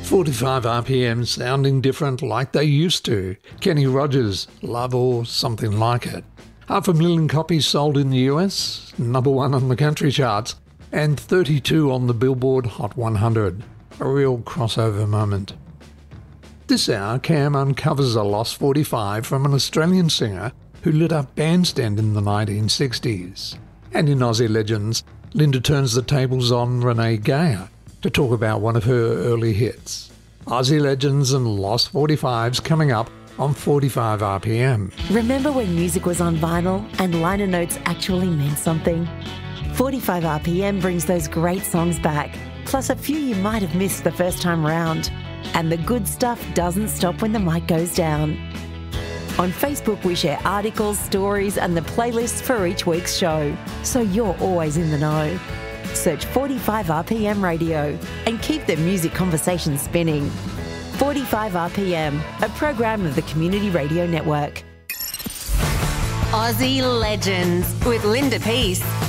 45 RPM sounding different like they used to. Kenny Rogers, Love or Something Like It. 500,000 copies sold in the US, number 1 on the country charts, and 32 on the Billboard Hot 100. A real crossover moment. This hour, Cam uncovers a lost 45 from an Australian singer who lit up Bandstand in the 1960s. And in Aussie Legends, Linda turns the tables on Renee Geyer to talk about one of her early hits. Aussie Legends and Lost 45s coming up on 45 RPM. Remember when music was on vinyl and liner notes actually meant something? 45 RPM brings those great songs back, plus a few you might have missed the first time round. And the good stuff doesn't stop when the mic goes down. On Facebook, we share articles, stories, and the playlists for each week's show, so you're always in the know. Search 45 RPM Radio and keep the music conversation spinning. 45 RPM, a program of the Community Radio Network. Aussie Legends with Linda Peace.